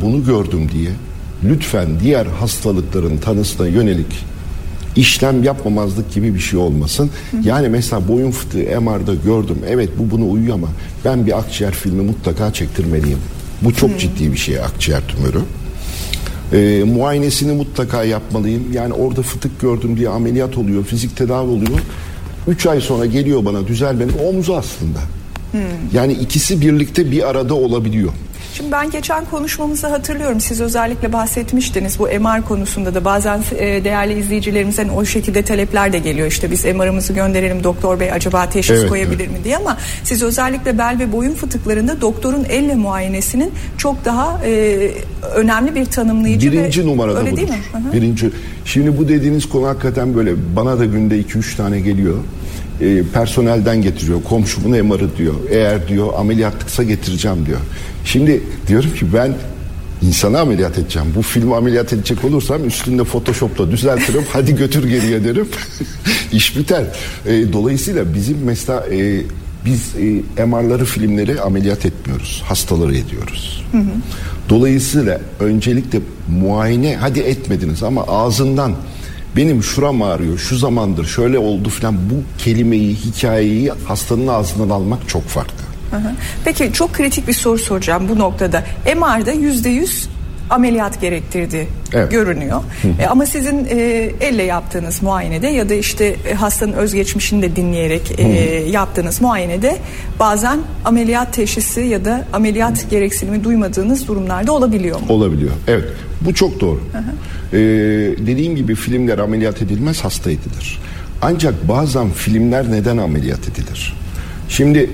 bunu gördüm diye lütfen diğer hastalıkların tanısına yönelik işlem yapmamazlık gibi bir şey olmasın. Yani mesela boyun fıtığı MR'da gördüm. Evet bu buna uyuyor ama ben bir akciğer filmi mutlaka çektirmeliyim. Bu çok ciddi bir şey, akciğer tümörü. Muayenesini mutlaka yapmalıyım. Yani orada fıtık gördüm diye ameliyat oluyor, fizik tedavi oluyor. 3 ay sonra geliyor bana düzelmenin omzu aslında. Yani ikisi birlikte bir arada olabiliyor. Şimdi ben geçen konuşmamızda hatırlıyorum, siz özellikle bahsetmiştiniz bu MR konusunda da bazen değerli izleyicilerimizden o şekilde talepler de geliyor. İşte biz MR'ımızı gönderelim doktor bey, acaba teşhis koyabilir mi diye, ama siz özellikle bel ve boyun fıtıklarında doktorun elle muayenesinin çok daha önemli bir tanımlayıcı birinci numarada öyle budur. Değil mi? Birinci. Şimdi bu dediğiniz konu hakikaten böyle, bana da günde 2-3 tane geliyor. Personelden getiriyor. Komşumun MR'ı diyor. Eğer diyor ameliyatlıksa getireceğim diyor. Şimdi diyorum ki ben insanı ameliyat edeceğim. Bu filmi ameliyat edecek olursam üstünde Photoshop'ta düzeltirim. Hadi götür geriye derim. İş biter. Dolayısıyla bizim mesela biz MR'ları, filmleri ameliyat etmiyoruz. Hastaları ediyoruz. Dolayısıyla öncelikle muayene, hadi etmediniz ama ağzından benim şuram ağrıyor, şu zamandır şöyle oldu falan, bu kelimeyi, hikayeyi hastanın ağzından almak çok farklı. Peki çok kritik bir soru soracağım bu noktada. MR'da %100 ameliyat gerektirdiği görünüyor. Ama sizin elle yaptığınız muayenede ya da işte hastanın özgeçmişini de dinleyerek yaptığınız muayenede bazen ameliyat teşhisi ya da ameliyat gereksinimi duymadığınız durumlarda olabiliyor mu? Olabiliyor. Evet. Bu çok doğru. Dediğim gibi filmler ameliyat edilmez, hasta edilir. Ancak bazen filmler neden ameliyat edilir? Şimdi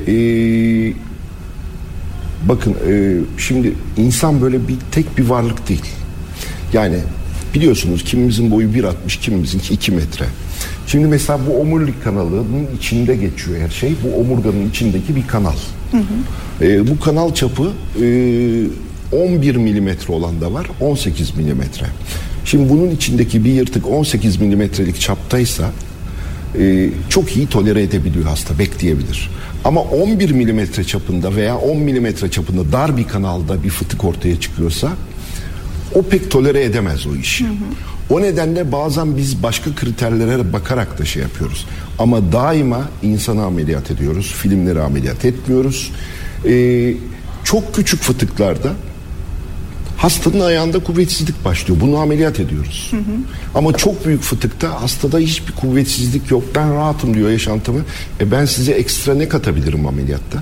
bakın şimdi insan böyle tek bir varlık değil. Yani biliyorsunuz kimimizin boyu 1.60, kimimizinki 2 metre. Şimdi mesela bu omurilik kanalının içinde geçiyor her şey. Bu omurganın içindeki bir kanal. Bu kanal çapı 11 milimetre olan da var, 18 milimetre. Şimdi bunun içindeki bir yırtık 18 milimetrelik çaptaysa çok iyi tolere edebiliyor hasta, bekleyebilir. Ama 11 milimetre çapında veya 10 milimetre çapında dar bir kanalda bir fıtık ortaya çıkıyorsa o pek tolere edemez o işi. O nedenle bazen biz başka kriterlere bakarak da şey yapıyoruz. Ama daima insanı ameliyat ediyoruz, filmleri ameliyat etmiyoruz. Çok küçük fıtıklarda hastanın ayağında kuvvetsizlik başlıyor. Bunu ameliyat ediyoruz. Ama çok büyük fıtıkta hastada hiçbir kuvvetsizlik yok. Ben rahatım diyor yaşantımı. Ben size ekstra ne katabilirim ameliyatta?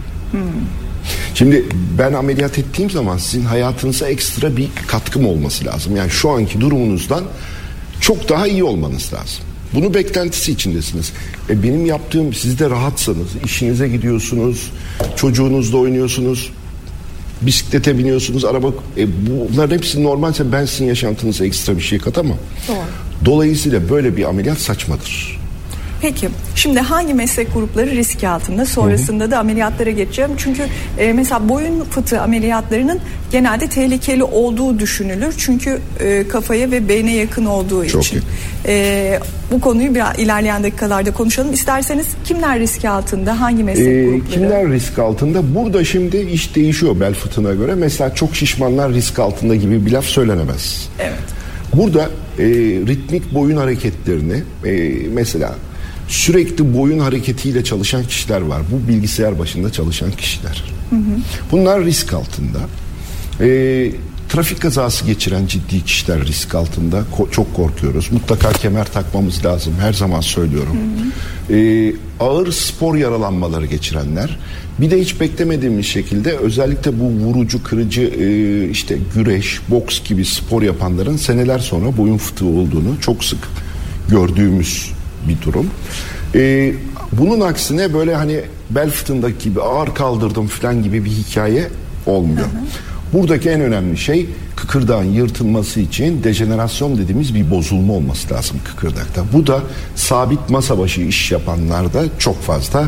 Şimdi ben ameliyat ettiğim zaman sizin hayatınıza ekstra bir katkım olması lazım. Yani şu anki durumunuzdan çok daha iyi olmanız lazım. Bunu beklentisi içindesiniz. Benim yaptığım, siz de rahatsanız, işinize gidiyorsunuz, çocuğunuzla oynuyorsunuz, bisiklete biniyorsunuz, araba, bunların hepsi normalse ben sizin yaşantınıza ekstra bir şey katamam. Doğru. Dolayısıyla böyle bir ameliyat saçmadır. Peki şimdi hangi meslek grupları risk altında, sonrasında da ameliyatlara geçeceğim. Çünkü mesela boyun fıtığı ameliyatlarının genelde tehlikeli olduğu düşünülür. Çünkü kafaya ve beyne yakın olduğu çok için. Bu konuyu biraz ilerleyen dakikalarda konuşalım. İsterseniz kimler risk altında, hangi meslek grupları? Kimler risk altında? Burada şimdi iş değişiyor bel fıtığına göre. Mesela çok şişmanlar risk altında gibi bir laf söylenemez. Evet. Burada ritmik boyun hareketlerini mesela sürekli boyun hareketiyle çalışan kişiler var. Bu bilgisayar başında çalışan kişiler. Bunlar risk altında. Trafik kazası geçiren ciddi kişiler risk altında. Çok korkuyoruz. Mutlaka kemer takmamız lazım. Her zaman söylüyorum. Ağır spor yaralanmaları geçirenler. Bir de hiç beklemediğimiz şekilde özellikle bu vurucu, kırıcı işte güreş, boks gibi spor yapanların seneler sonra boyun fıtığı olduğunu çok sık gördüğümüz bir durum. Bunun aksine böyle hani bel fıtığındaki gibi ağır kaldırdım falan gibi bir hikaye olmuyor. Buradaki en önemli şey kıkırdağın yırtılması için dejenerasyon dediğimiz bir bozulma olması lazım kıkırdakta. Bu da sabit masa başı iş yapanlarda çok fazla.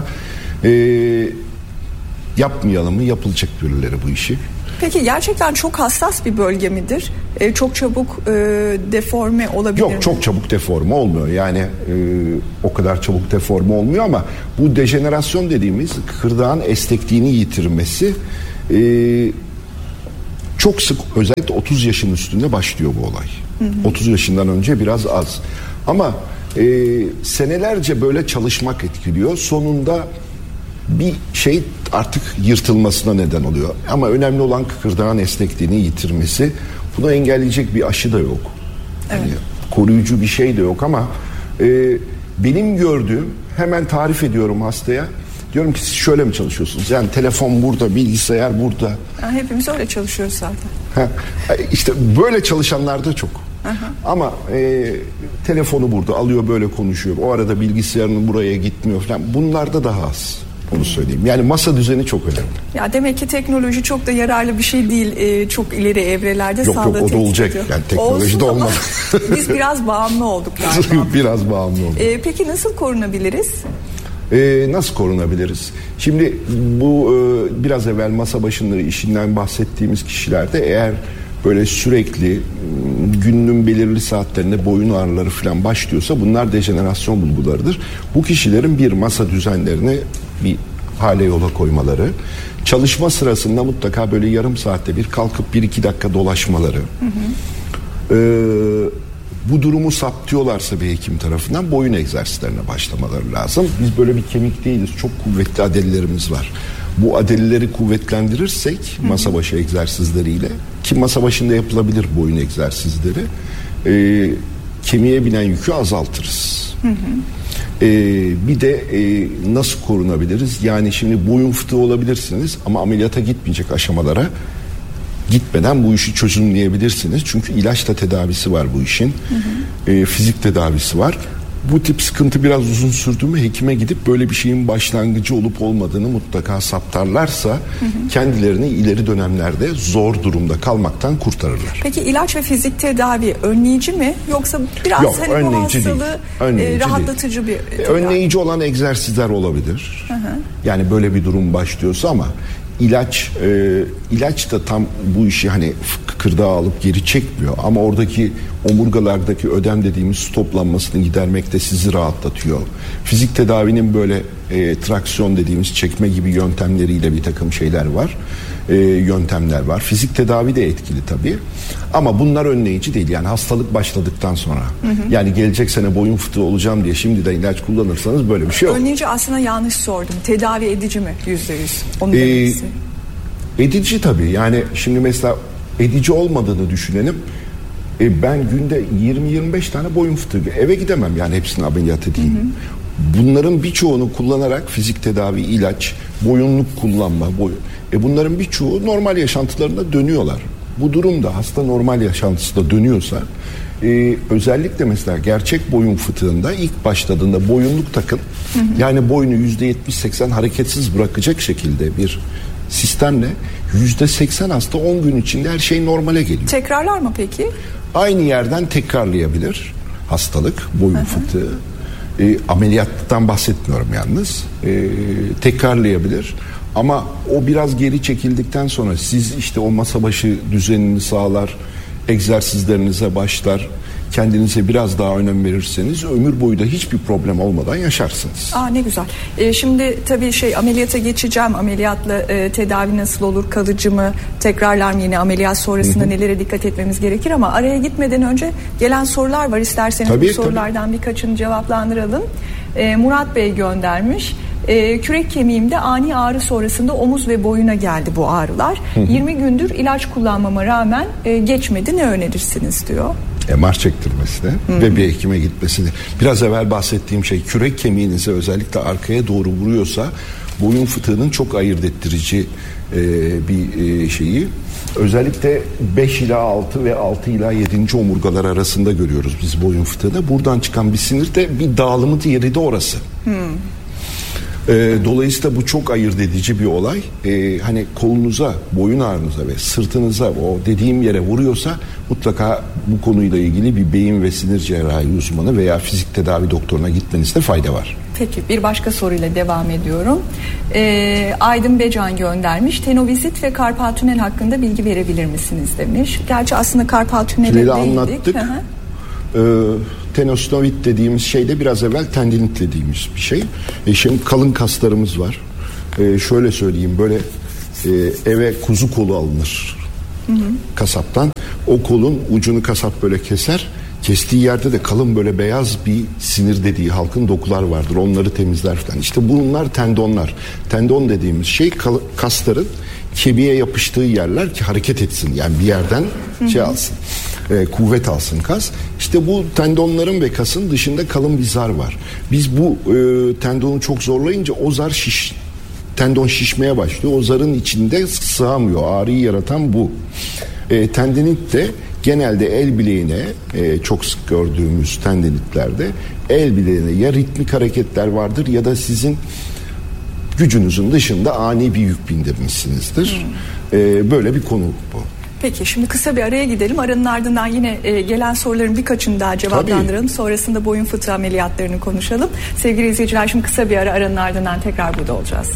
Yapmayalım mı? Yapılacak birileri bu işi. Peki gerçekten çok hassas bir bölge midir? Çok çabuk deforme olabilir mi? Yok, çok çabuk deforme olmuyor. Yani o kadar çabuk deforme olmuyor ama bu dejenerasyon dediğimiz kıkırdağın esnekliğini yitirmesi çok sık özellikle 30 yaşın üstünde başlıyor bu olay. 30 yaşından önce biraz az. Ama senelerce böyle çalışmak etkiliyor. Sonunda bir şey artık yırtılmasına neden oluyor. Ama önemli olan kıkırdağın esnekliğini yitirmesi. Bunu engelleyecek bir aşı da yok. Evet. Yani koruyucu bir şey de yok ama benim gördüğüm, hemen tarif ediyorum hastaya. Diyorum ki siz şöyle mi çalışıyorsunuz? Yani telefon burada, bilgisayar burada. Hepimiz öyle çalışıyoruz zaten. İşte böyle çalışanlar da çok. Ama telefonu burada alıyor, böyle konuşuyor. O arada bilgisayarının buraya gitmiyor falan. Bunlarda daha az. Onu söyleyeyim. Yani masa düzeni çok önemli. Ya demek ki teknoloji çok da yararlı bir şey değil. Çok ileri evrelerde sağlığı o da olacak. Ediyor. Yani teknoloji de olmaz. Biz biraz bağımlı olduk galiba. Biraz bağımlı olduk. Peki nasıl korunabiliriz? Nasıl korunabiliriz? Şimdi bu biraz evvel masa başında işinden bahsettiğimiz kişilerde eğer böyle sürekli günün belirli saatlerinde boyun ağrıları falan başlıyorsa bunlar dejenerasyon bulgularıdır. Bu kişilerin bir masa düzenlerini bir hale yola koymaları, çalışma sırasında mutlaka böyle yarım saatte bir kalkıp 1-2 dakika dolaşmaları, bu durumu saptıyorlarsa bir hekim tarafından boyun egzersizlerine başlamaları lazım. Biz böyle bir kemik değiliz. Çok kuvvetli adelilerimiz var. Bu adelileri kuvvetlendirirsek masa başı egzersizleriyle, ki masa başında yapılabilir boyun egzersizleri, kemiğe binen yükü azaltırız. Bir de nasıl korunabiliriz? Yani şimdi boyun fıtığı olabilirsiniz ama ameliyata gitmeyecek aşamalara gitmeden bu işi çözümleyebilirsiniz. Çünkü ilaçla tedavisi var bu işin. Fizik tedavisi var. Bu tip sıkıntı biraz uzun sürdü mü hekime gidip böyle bir şeyin başlangıcı olup olmadığını mutlaka saptarlarsa kendilerini ileri dönemlerde zor durumda kalmaktan kurtarırlar. Peki ilaç ve fizik tedavi önleyici mi yoksa biraz Yok, hani bu hastalığı rahatlatıcı değil. Bir tedavi? Önleyici olan egzersizler olabilir. Yani böyle bir durum başlıyorsa ama ilaç da tam bu işi hani kıkırdağı alıp geri çekmiyor ama oradaki omurgalardaki ödem dediğimiz su toplanmasını gidermekte sizi rahatlatıyor. Fizik tedavinin böyle traksiyon dediğimiz çekme gibi yöntemleriyle bir takım şeyler var. Yöntemler var. Fizik tedavi de etkili tabii. Ama bunlar önleyici değil. Yani hastalık başladıktan sonra. Yani gelecek sene boyun fıtığı olacağım diye şimdiden ilaç kullanırsanız böyle bir şey yok. Önleyici aslında yanlış sordum. Tedavi edici mi %100? Onu demek istedim. Edici tabii. Yani şimdi mesela edici olmadığını düşünelim. Ben günde 20-25 tane boyun fıtığı, eve gidemem yani hepsini ameliyat edeyim. Bunların birçoğunu kullanarak fizik tedavi, ilaç, boyunluk kullanma, bunların birçoğu normal yaşantılarına dönüyorlar. Bu durumda hasta normal yaşantısında dönüyorsa özellikle mesela gerçek boyun fıtığında ilk başladığında boyunluk takın. Yani boynu %70-80 hareketsiz bırakacak şekilde bir sistemle %80 hasta 10 gün içinde her şey normale geliyor. Tekrarlar mı peki? Aynı yerden tekrarlayabilir hastalık, boyun fıtığı. Ameliyattan bahsetmiyorum yalnız. Tekrarlayabilir. Ama o biraz geri çekildikten sonra siz işte o masa başı düzenini sağlar, egzersizlerinize başlar, kendinize biraz daha önem verirseniz ömür boyu da hiçbir problem olmadan yaşarsınız. Ne güzel. Şimdi tabii ameliyata geçeceğim. Ameliyatla tedavi nasıl olur? Kalıcı mı? Tekrarlar mı yine ameliyat sonrasında nelere dikkat etmemiz gerekir? Ama araya gitmeden önce gelen sorular var. İsterseniz bu sorulardan birkaçını cevaplandıralım. Murat Bey göndermiş. Kürek kemiğimde ani ağrı sonrasında omuz ve boyuna geldi bu ağrılar. 20 gündür ilaç kullanmama rağmen geçmedi. Ne önerirsiniz diyor. MR çektirmesine ve bir hekime gitmesine. Biraz evvel bahsettiğim şey, kürek kemiğinize özellikle arkaya doğru vuruyorsa boyun fıtığının çok ayırt ettirici bir şeyi. Özellikle 5 ila 6 ve 6 ila 7. omurgalar arasında görüyoruz biz boyun fıtığını. Buradan çıkan bir sinir de bir dağılımı yeri de orası. Dolayısıyla bu çok ayırt edici bir olay. Hani kolunuza, boyun ağrınıza ve sırtınıza o dediğim yere vuruyorsa mutlaka bu konuyla ilgili bir beyin ve sinir cerrahi uzmanı veya fizik tedavi doktoruna gitmenizde fayda var. Peki bir başka soruyla devam ediyorum. Aydın Becan göndermiş. Tenovizit ve karpal tünel hakkında bilgi verebilir misiniz demiş. Gerçi aslında karpal tünele değindik. Anlattık. Tenosnovit dediğimiz şey de biraz evvel tendinit dediğimiz bir şey. Şimdi kalın kaslarımız var. Şöyle söyleyeyim, böyle eve kuzu kolu alınır. kasaptan. O kolun ucunu kasap böyle keser. Kestiği yerde de kalın böyle beyaz bir sinir dediği halkın dokular vardır. Onları temizler falan. İşte bunlar tendonlar. Tendon dediğimiz şey kasların kemiğe yapıştığı yerler ki hareket etsin. Yani bir yerden şey alsın. Kuvvet alsın kas. İşte bu tendonların ve kasın dışında kalın bir zar var. Biz bu tendonu çok zorlayınca o zar tendon şişmeye başlıyor. O zarın içinde sığamıyor. Ağrıyı yaratan bu. Tendinit de genelde el bileğine, çok sık gördüğümüz tendinitlerde el bileğine ya ritmik hareketler vardır ya da sizin gücünüzün dışında ani bir yük bindirmişsinizdir. Böyle bir konu bu. Peki şimdi kısa bir araya gidelim. Aranın ardından yine gelen soruların birkaçını daha cevaplandıralım. Tabii. Sonrasında boyun fıtığı ameliyatlarını konuşalım. Sevgili izleyiciler, şimdi kısa bir aranın ardından tekrar burada olacağız.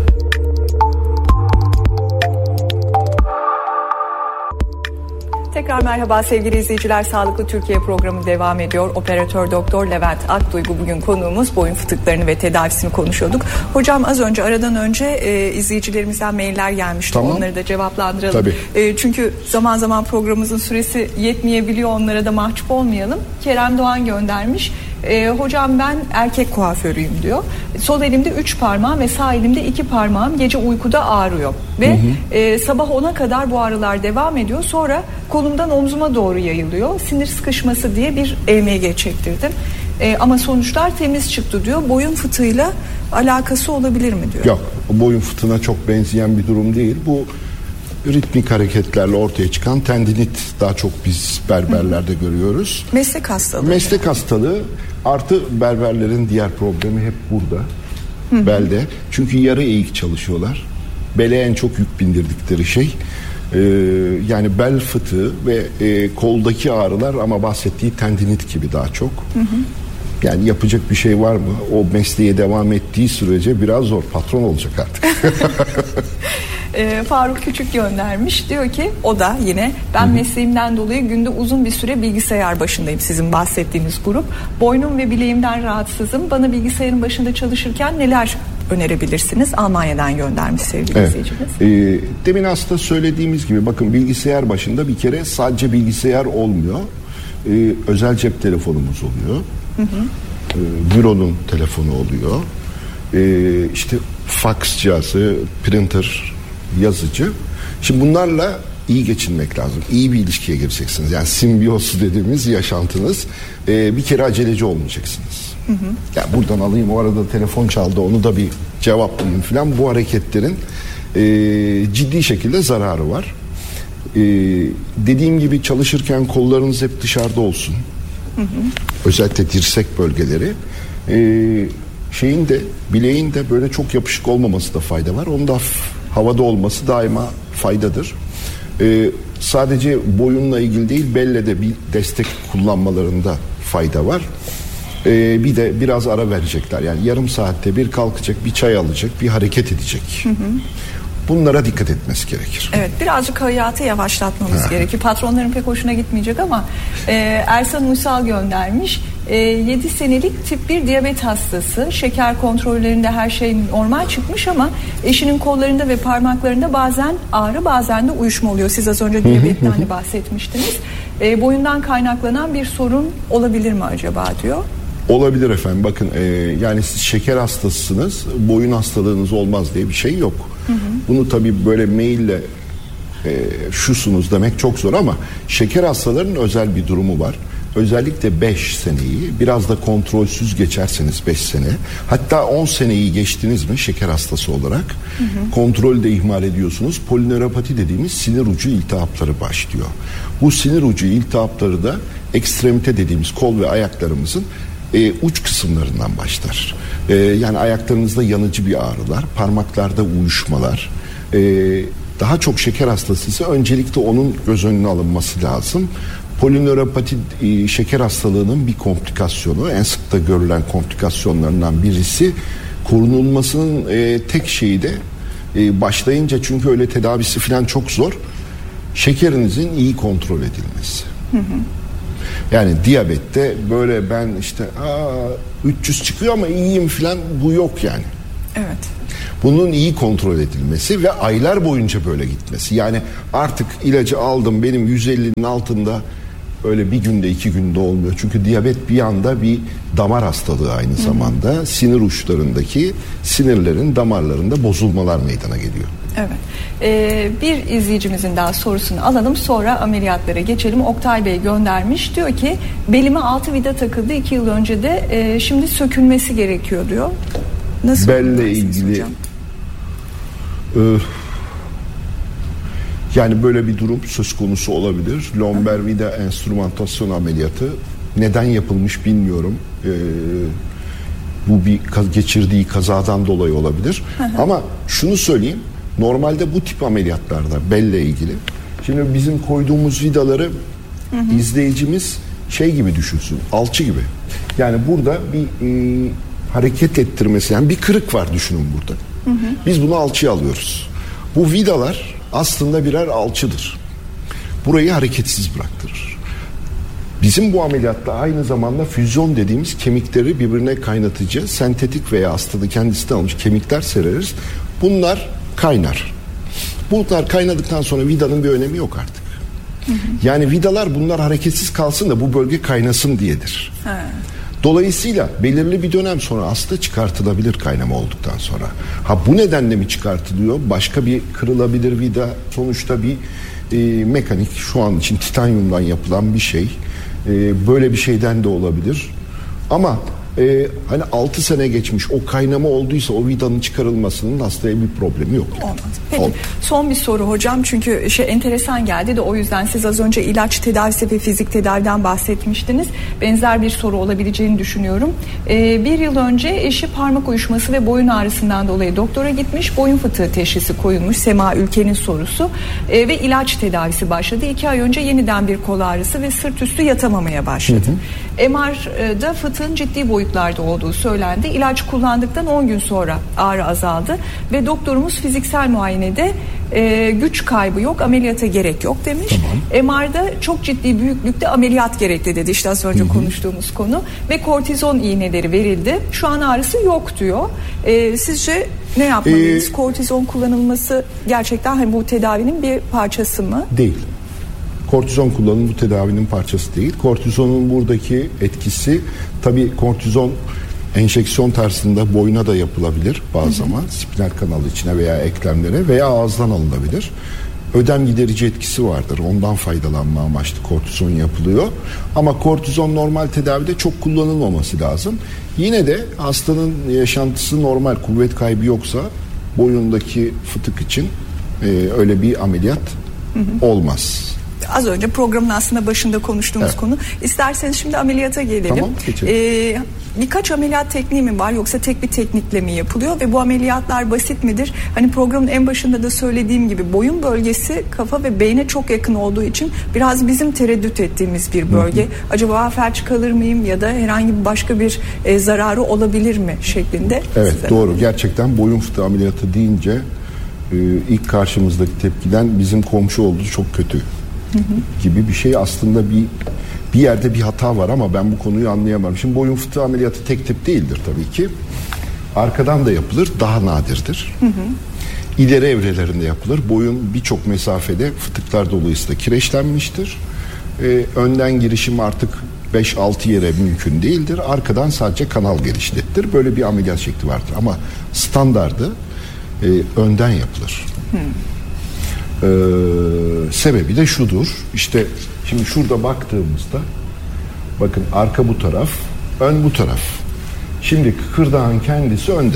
Tekrar merhaba sevgili izleyiciler. Sağlıklı Türkiye programı devam ediyor. Operatör Doktor Levent Akduygu bugün konuğumuz. Boyun fıtıklarını ve tedavisini konuşuyorduk. Hocam az önce aradan önce izleyicilerimizden mailler gelmişti. Tamam. Onları da cevaplandıralım. Çünkü zaman zaman programımızın süresi yetmeyebiliyor. Onlara da mahcup olmayalım. Kerem Doğan göndermiş. Hocam ben erkek kuaförüyüm diyor. Sol elimde 3 parmağım ve sağ elimde 2 parmağım gece uykuda ağrıyor. Ve sabah 10'a kadar bu ağrılar devam ediyor. Sonra kolumdan omzuma doğru yayılıyor. Sinir sıkışması diye bir EMG çektirdim. Ama sonuçlar temiz çıktı diyor. Boyun fıtığıyla alakası olabilir mi diyor. Yok, boyun fıtığına çok benzeyen bir durum değil. Bu ritmik hareketlerle ortaya çıkan tendinit daha çok biz berberlerde görüyoruz. Meslek hastalığı. Meslek hastalığı artı berberlerin diğer problemi hep burada. Belde. Çünkü yarı eğik çalışıyorlar. Bele en çok yük bindirdikleri şey. Yani bel fıtığı ve koldaki ağrılar ama bahsettiği tendinit gibi daha çok. Yani yapacak bir şey var mı? O mesleğe devam ettiği sürece biraz zor. Patron olacak artık. Faruk Küçük göndermiş. Diyor ki o da yine ben mesleğimden dolayı günde uzun bir süre bilgisayar başındayım, sizin bahsettiğiniz grup. Boynum ve bileğimden rahatsızım. Bana bilgisayarın başında çalışırken neler önerebilirsiniz? Almanya'dan göndermiş sevgili izleyicimiz. Demin aslında söylediğimiz gibi bakın, bilgisayar başında bir kere sadece bilgisayar olmuyor. Özel cep telefonumuz oluyor. Büronun telefonu oluyor. İşte fax cihazı, printer, yazıcı. Şimdi bunlarla iyi geçinmek lazım. İyi bir ilişkiye gireceksiniz. Yani simbiyoz dediğimiz yaşantınız. Bir kere aceleci olmayacaksınız. Ya buradan alayım, o arada telefon çaldı, onu da bir cevaplayayım falan. Bu hareketlerin ciddi şekilde zararı var. Dediğim gibi çalışırken kollarınız hep dışarıda olsun. Özellikle dirsek bölgeleri. Şeyin de, bileğin de böyle çok yapışık olmaması da fayda var. Onun da havada olması daima faydadır. Sadece boyunla ilgili değil, belle de bir destek kullanmalarında fayda var. Bir de biraz ara verecekler. Yani yarım saatte bir kalkacak, bir çay alacak, bir hareket edecek. Bunlara dikkat etmesi gerekir. Evet, birazcık hayatı yavaşlatmamız gerekir. Patronların pek hoşuna gitmeyecek ama Ersan Uysal göndermiş. 7 senelik tip 1 diyabet hastası. Şeker kontrollerinde her şey normal çıkmış ama eşinin kollarında ve parmaklarında bazen ağrı, bazen de uyuşma oluyor. Siz az önce diyabetten de bahsetmiştiniz. Boyundan kaynaklanan bir sorun olabilir mi acaba diyor. Olabilir efendim. Bakın yani siz şeker hastasısınız, boyun hastalığınız olmaz diye bir şey yok. Bunu tabii böyle maille şusunuz demek çok zor ama şeker hastalarının özel bir durumu var. Özellikle 5 seneyi biraz da kontrolsüz geçerseniz 5 sene, hatta 10 seneyi geçtiniz mi şeker hastası olarak kontrolü de ihmal ediyorsunuz. Polinöropati dediğimiz sinir ucu iltihapları başlıyor. Bu sinir ucu iltihapları da ekstremite dediğimiz kol ve ayaklarımızın uç kısımlarından başlar. Yani ayaklarınızda yanıcı bir ağrılar, parmaklarda uyuşmalar. Daha çok şeker hastasıysa öncelikle onun göz önüne alınması lazım. Polinöropati şeker hastalığının bir komplikasyonu, en sık da görülen komplikasyonlarından birisi. Korunulmasının tek şeyi de başlayınca, çünkü öyle tedavisi falan çok zor, şekerinizin iyi kontrol edilmesi. Yani diyabette böyle ben işte 300 çıkıyor ama iyiyim falan, bu yok yani. Evet. Bunun iyi kontrol edilmesi ve aylar boyunca böyle gitmesi. Yani artık ilacı aldım, benim 150'nin altında öyle bir günde 2 günde olmuyor. Çünkü diyabet bir yanda bir damar hastalığı aynı zamanda. Sinir uçlarındaki sinirlerin damarlarında bozulmalar meydana geliyor. Evet. Bir izleyicimizin daha sorusunu alalım, sonra ameliyatlara geçelim. Oktay Bey göndermiş, diyor ki belime 6 vida takıldı 2 yıl önce de, şimdi sökülmesi gerekiyor diyor. Nasıl? Belle ilgili yani böyle bir durum söz konusu olabilir. Lomber vida enstrümantasyon ameliyatı neden yapılmış bilmiyorum. Bu bir geçirdiği kazadan dolayı olabilir. Ama şunu söyleyeyim. Normalde bu tip ameliyatlarda belle ilgili. Şimdi bizim koyduğumuz vidaları izleyicimiz şey gibi düşünsün. Alçı gibi. Yani burada bir hareket ettirmesi, yani bir kırık var düşünün burada. Biz bunu alçıya alıyoruz. Bu vidalar aslında birer alçıdır. Burayı hareketsiz bıraktırır. Bizim bu ameliyatta aynı zamanda füzyon dediğimiz kemikleri birbirine kaynatıcı, sentetik veya hastada kendisinden alınmış kemikler sereriz. Bunlar kaynar. Bunlar kaynadıktan sonra vidanın bir önemi yok artık. Yani vidalar bunlar hareketsiz kalsın da bu bölge kaynasın diyedir. Dolayısıyla belirli bir dönem sonra hasta çıkartılabilir kaynama olduktan sonra. Ha bu nedenle mi çıkartılıyor? Başka bir kırılabilir vida, sonuçta bir mekanik, şu an için titanyumdan yapılan bir şey. Böyle bir şeyden de olabilir. Ama hani 6 sene geçmiş, o kaynama olduysa o vidanın çıkarılmasının hastaya bir problemi yok. Yani. Olmaz. Peki son bir soru hocam, çünkü enteresan geldi de o yüzden, siz az önce ilaç tedavisi ve fizik tedaviden bahsetmiştiniz. Benzer bir soru olabileceğini düşünüyorum. Bir yıl önce eşi parmak uyuşması ve boyun ağrısından dolayı doktora gitmiş. Boyun fıtığı teşhisi koyulmuş. Sema Ülke'nin sorusu. Ve ilaç tedavisi başladı. 2 ay önce yeniden bir kol ağrısı ve sırt üstü yatamamaya başladı. MR'da fıtığın ciddi boyutlarda olduğu söylendi. İlaç kullandıktan 10 gün sonra ağrı azaldı ve doktorumuz fiziksel muayenede güç kaybı yok, ameliyata gerek yok demiş. MR'da çok ciddi büyüklükte ameliyat gerekli dedi, işte az önce konuştuğumuz konu, ve kortizon iğneleri verildi. Şu an ağrısı yok diyor. Sizce ne yapmalıyız? Kortizon kullanılması gerçekten hani bu tedavinin bir parçası mı? Değil. Kortizon kullanımı bu tedavinin parçası değil. Kortizonun buradaki etkisi, tabii kortizon enjeksiyon tarzında boyuna da yapılabilir bazı zaman. Spinal kanal içine veya eklemlere veya ağızdan alınabilir. Ödem giderici etkisi vardır. Ondan faydalanma amaçlı kortizon yapılıyor. Ama kortizon normal tedavide çok kullanılmaması lazım. Yine de hastanın yaşantısı normal, kuvvet kaybı yoksa boyundaki fıtık için öyle bir ameliyat olmaz. Az önce programın aslında başında konuştuğumuz konu. İsterseniz şimdi ameliyata gelelim. Tamam, geçelim. Birkaç ameliyat tekniği mi var, yoksa tek bir teknikle mi yapılıyor ve bu ameliyatlar basit midir? Hani programın en başında da söylediğim gibi boyun bölgesi kafa ve beyne çok yakın olduğu için biraz bizim tereddüt ettiğimiz bir bölge. Acaba felç kalır mıyım ya da herhangi başka bir zararı olabilir mi şeklinde. Evet, doğru. Gerçekten boyun fıtığı ameliyatı deyince ilk karşımızdaki tepkiden bizim komşu oldu, çok kötü gibi bir şey. Aslında bir yerde bir hata var ama ben bu konuyu anlayamam. Şimdi boyun fıtığı ameliyatı tek tip değildir tabii ki. Arkadan da yapılır, daha nadirdir. İleri evrelerinde yapılır. Boyun birçok mesafede fıtıklar dolayısıyla kireçlenmiştir. Önden girişim artık 5-6 yere mümkün değildir. Arkadan sadece kanal genişlettir. Böyle bir ameliyat şekli vardır. Ama standardı önden yapılır. Sebebi de şudur. İşte şimdi şurada baktığımızda, bakın arka bu taraf, ön bu taraf. Şimdi kıkırdağın kendisi önde.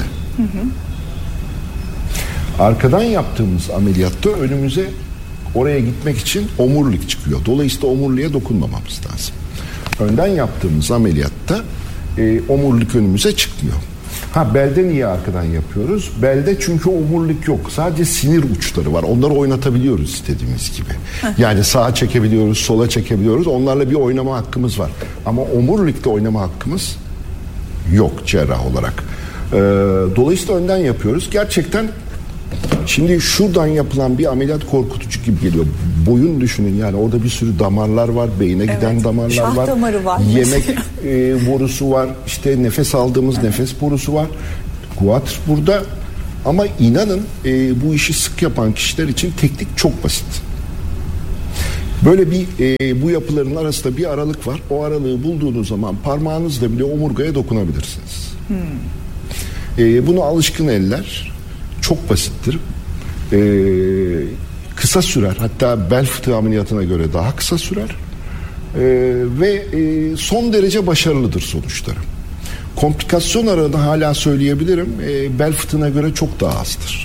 Arkadan yaptığımız ameliyatta önümüze, oraya gitmek için omurilik çıkıyor. Dolayısıyla omuriliğe dokunmamamız lazım. Önden yaptığımız ameliyatta omurilik önümüze çıkmıyor. Belde niye arkadan yapıyoruz? Belde çünkü omurilik yok. Sadece sinir uçları var. Onları oynatabiliyoruz istediğimiz gibi. Yani sağa çekebiliyoruz, sola çekebiliyoruz. Onlarla bir oynama hakkımız var. Ama omurilikte oynama hakkımız yok cerrah olarak. Dolayısıyla önden yapıyoruz. Gerçekten şimdi şuradan yapılan bir ameliyat korkutucu gibi geliyor. Boyun düşünün, yani orada bir sürü damarlar var, beyine giden damarlar var. Damarı var. Yemek borusu var, işte nefes aldığımız nefes borusu var. Guatr burada Ama inanın bu işi sık yapan kişiler için teknik çok basit. Böyle bir bu yapıların arasında bir aralık var. O aralığı bulduğunuz zaman parmağınızla bile omurgaya dokunabilirsiniz. Bunu alışkın eller çok basittir. Kısa sürer. Hatta bel fıtığı ameliyatına göre daha kısa sürer. Ve son derece başarılıdır sonuçları. Komplikasyon aralığı hala söyleyebilirim. Bel fıtığına göre çok daha azdır.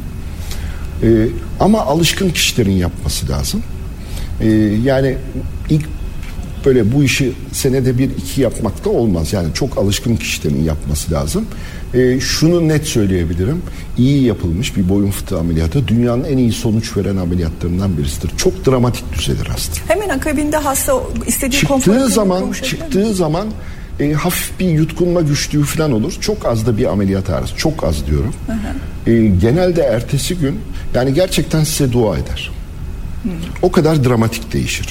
Ama alışkın kişilerin yapması lazım. Yani ilk böyle bu işi senede 1-2 yapmakta olmaz. Yani çok alışkın kişilerin yapması lazım. Şunu net söyleyebilirim. İyi yapılmış bir boyun fıtığı ameliyatı dünyanın en iyi sonuç veren ameliyatlarından birisidir. Çok dramatik düzelir hasta. Hemen akabinde hasta istediği çıktığı zaman hafif bir yutkunma güçlüğü falan olur. Çok az da bir ameliyat ağrısı. Çok az diyorum. Genelde ertesi gün yani gerçekten size dua eder. O kadar dramatik değişir.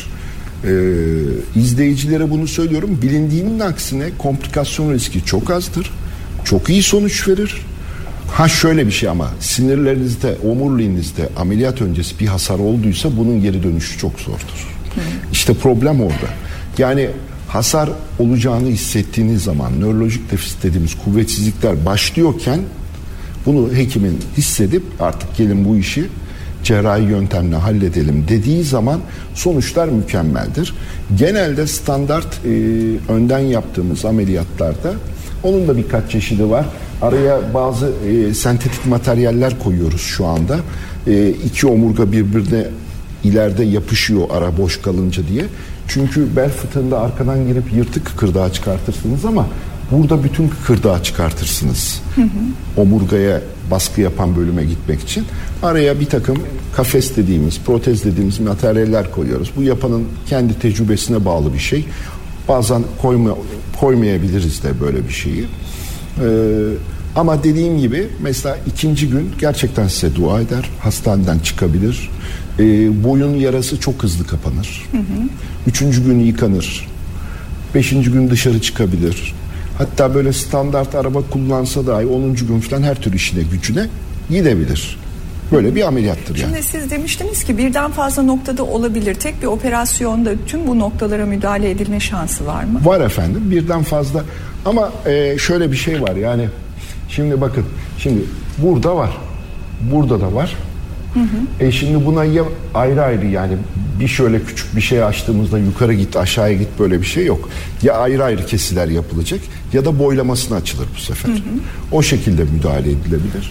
İzleyicilere bunu söylüyorum. Bilindiğinin aksine komplikasyon riski çok azdır. Çok iyi sonuç verir. Şöyle bir şey ama sinirlerinizde, omuriliğinizde ameliyat öncesi bir hasar olduysa bunun geri dönüşü çok zordur. İşte problem orada. Yani hasar olacağını hissettiğiniz zaman nörolojik defisit dediğimiz kuvvetsizlikler başlıyorken bunu hekimin hissedip artık gelin bu işi cerrahi yöntemle halledelim dediği zaman sonuçlar mükemmeldir. Genelde standart önden yaptığımız ameliyatlarda onun da birkaç çeşidi var. Araya bazı sentetik materyaller koyuyoruz şu anda. 2 omurga birbirine ileride yapışıyor ara boş kalınca diye. Çünkü bel fıtığında arkadan girip yırtık kıkırdağı çıkartırsınız ama burada bütün kıkırdağı çıkartırsınız. Omurgaya baskı yapan bölüme gitmek için. Araya bir takım kafes dediğimiz, protez dediğimiz materyaller koyuyoruz. Bu yapanın kendi tecrübesine bağlı bir şey. Bazen koymayabiliriz de böyle bir şeyi. Ama dediğim gibi mesela 2. gün gerçekten size dua eder. Hastaneden çıkabilir. Boyun yarası çok hızlı kapanır. 3. gün yıkanır. 5. gün dışarı çıkabilir. Hatta böyle standart araba kullansa dahi 10. gün falan her türlü işine gücüne gidebilir. Böyle bir ameliyattır yani. Şimdi siz demiştiniz ki birden fazla noktada olabilir. Tek bir operasyonda tüm bu noktalara müdahale edilme şansı var mı? Var efendim, birden fazla. Ama şöyle bir şey var yani. Şimdi bakın, şimdi burada var. Burada da var. Şimdi buna ya ayrı ayrı yani bir şöyle küçük bir şey açtığımızda yukarı git aşağıya git böyle bir şey yok. Ya ayrı ayrı kesiler yapılacak ya da boylamasına açılır bu sefer. O şekilde müdahale edilebilir.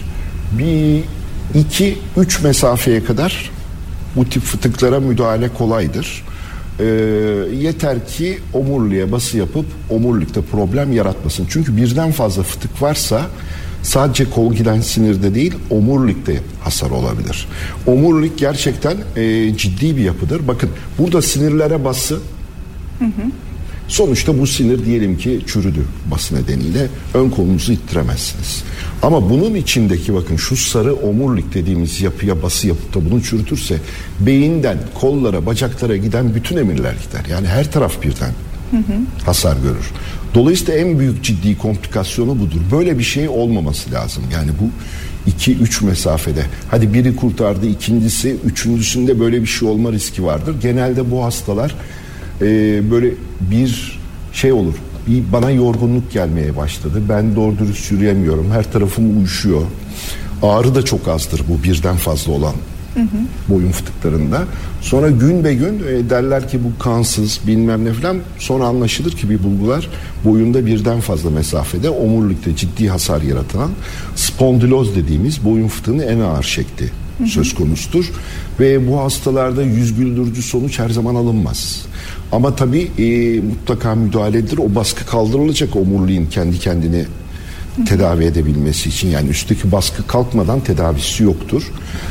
2-3 mesafeye kadar bu tip fıtıklara müdahale kolaydır. Yeter ki omuriliğe bası yapıp omurilikte problem yaratmasın. Çünkü birden fazla fıtık varsa sadece kol giden sinirde değil omurilikte hasar olabilir. Omurilik gerçekten ciddi bir yapıdır. Bakın burada sinirlere bası sonuçta bu sinir diyelim ki çürüdü bası nedeniyle ön kolunuzu ittiremezsiniz. Ama bunun içindeki bakın şu sarı omurilik dediğimiz yapıya bası yapıp da bunu çürütürse beyinden kollara bacaklara giden bütün emirler gider. Yani her taraf birden hasar görür. Dolayısıyla en büyük ciddi komplikasyonu budur. Böyle bir şey olmaması lazım. Yani bu 2-3 mesafede. Hadi biri kurtardı, ikincisi, üçüncüsünde böyle bir şey olma riski vardır. Genelde bu hastalar böyle bir şey olur. Bana yorgunluk gelmeye başladı. Ben doğru dürüst yürüyemiyorum. Her tarafım uyuşuyor. Ağrı da çok azdır bu birden fazla olan boyun fıtıklarında. Sonra gün be gün derler ki bu kansız bilmem ne falan. Sonra anlaşılır ki bir bulgular boyunda birden fazla mesafede omurilikte ciddi hasar yaratan spondiloz dediğimiz boyun fıtığının en ağır şekli söz konusudur. Ve bu hastalarda yüz güldürücü sonuç her zaman alınmaz. Ama tabii mutlaka müdahale edilir. O baskı kaldırılacak omuriliğin kendi kendini tedavi edebilmesi için. Yani üstteki baskı kalkmadan tedavisi yoktur.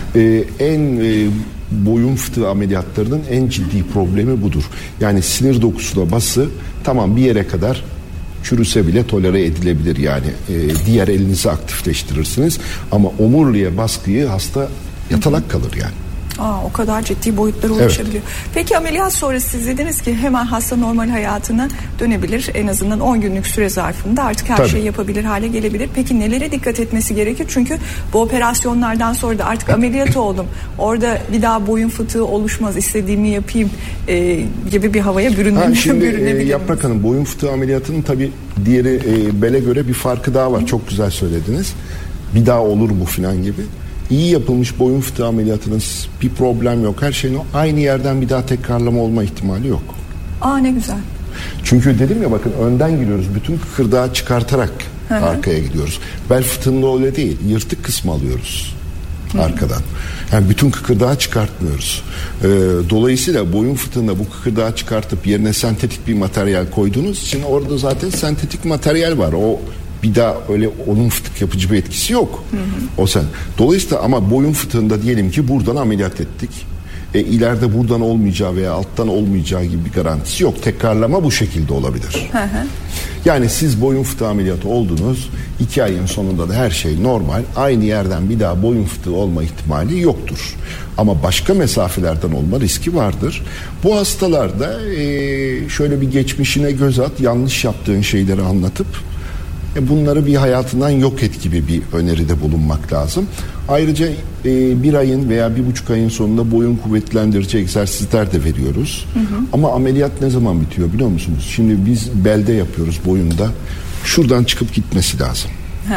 Boyun fıtığı ameliyatlarının en ciddi problemi budur. Yani sinir dokusuna bası tamam bir yere kadar çürüse bile tolere edilebilir yani. Diğer elinizi aktifleştirirsiniz. Ama omuriliğe baskıyı hasta yatalak kalır yani. O kadar ciddi boyutlara ulaşabiliyor. Evet. Peki ameliyat sonrası siz dediniz ki hemen hasta normal hayatına dönebilir. En azından 10 günlük süre zarfında artık her şeyi yapabilir hale gelebilir. Peki nelere dikkat etmesi gerekir? Çünkü bu operasyonlardan sonra da artık ameliyat oldum. Orada bir daha boyun fıtığı oluşmaz, istediğimi yapayım gibi bir havaya bürünebilir. Şimdi Yaprak Hanım, boyun fıtığı ameliyatının tabii diğeri bele göre bir farkı daha var. Çok güzel söylediniz. Bir daha olur mu falan gibi. İyi yapılmış boyun fıtığı ameliyatınız bir problem yok. Her şeyin aynı yerden bir daha tekrarlama olma ihtimali yok. Ne güzel. Çünkü dedim ya, bakın önden giriyoruz. Bütün kıkırdağı çıkartarak arkaya gidiyoruz. Bel fıtığında öyle değil. Yırtık kısmı alıyoruz arkadan. Yani bütün kıkırdağı çıkartmıyoruz. Dolayısıyla boyun fıtığında bu kıkırdağı çıkartıp yerine sentetik bir materyal koyduğunuz için orada zaten sentetik materyal var. O bir daha öyle onun fıtık yapıcı bir etkisi yok. O sen. Dolayısıyla ama boyun fıtığında diyelim ki buradan ameliyat ettik. İleride buradan olmayacağı veya alttan olmayacağı gibi bir garantisi yok. Tekrarlama bu şekilde olabilir. Yani siz boyun fıtığı ameliyatı oldunuz. 2 ayın sonunda da her şey normal. Aynı yerden bir daha boyun fıtığı olma ihtimali yoktur. Ama başka mesafelerden olma riski vardır. Bu hastalarda şöyle bir geçmişine göz at. Yanlış yaptığın şeyleri anlatıp bunları bir hayatından yok et gibi bir öneride bulunmak lazım. Ayrıca 1 ayın veya 1,5 ayın sonunda boyun kuvvetlendirici egzersizler de veriyoruz. Ama ameliyat ne zaman bitiyor biliyor musunuz? Şimdi biz belde yapıyoruz, boyunda. Şuradan çıkıp gitmesi lazım.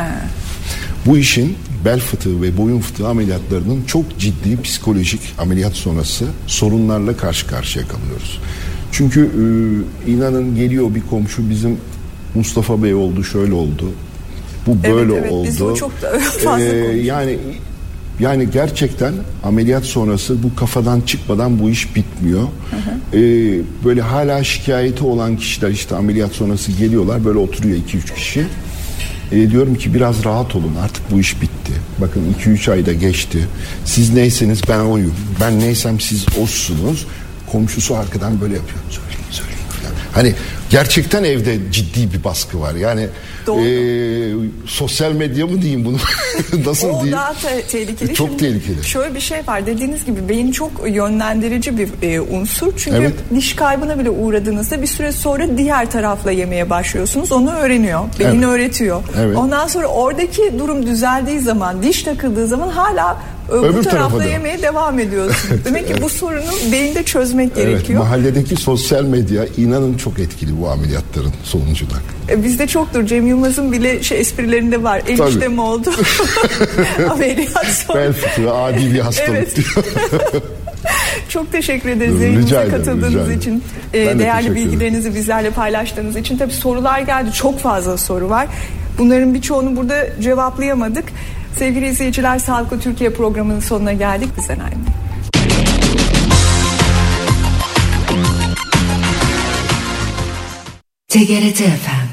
Bu işin bel fıtığı ve boyun fıtığı ameliyatlarının çok ciddi psikolojik ameliyat sonrası sorunlarla karşı karşıya kalıyoruz. Çünkü inanın geliyor bir komşu, bizim Mustafa Bey oldu, şöyle oldu. Bu böyle oldu. Biz o çok fazla yani gerçekten ameliyat sonrası bu kafadan çıkmadan bu iş bitmiyor. Böyle hala şikayeti olan kişiler işte ameliyat sonrası geliyorlar, böyle oturuyor 2-3 kişi. Diyorum ki biraz rahat olun, artık bu iş bitti. Bakın 2-3 ayda geçti. Siz neyseniz ben oyum. Ben neysem siz osunuz. Komşusu arkadan böyle yapıyor. Söyleyin falan. Hani gerçekten evde ciddi bir baskı var. Yani sosyal medya mı diyeyim bunu? Nasıl diyeyim? O daha tehlikeli. Çok tehlikeli. Şöyle bir şey var. Dediğiniz gibi beyin çok yönlendirici bir unsur. Çünkü diş kaybına bile uğradığınızda bir süre sonra diğer tarafla yemeye başlıyorsunuz. Onu öğreniyor. Beyin öğretiyor. Ondan sonra oradaki durum düzeldiği zaman, diş takıldığı zaman hala öbür tarafla yemeye devam ediyorsunuz. Demek ki bu sorunu beyinde çözmek gerekiyor. Mahalledeki sosyal medya inanın çok etkili bu ameliyatların sonucunda. Bizde çoktur. Cem Yılmaz'ın bile esprilerinde var. Enişte mi oldu? Ameliyat sonra. Bel fıtığı adi bir hastalık diyor. Çok teşekkür ederiz yayınımıza katıldığınız için. Değerli bilgilerinizi bizlerle paylaştığınız için. Tabii sorular geldi. Çok fazla soru var. Bunların birçoğunu burada cevaplayamadık. Sevgili izleyiciler, Sağlıklı Türkiye programının sonuna geldik. Bizden ayrılmayın. TGRT FM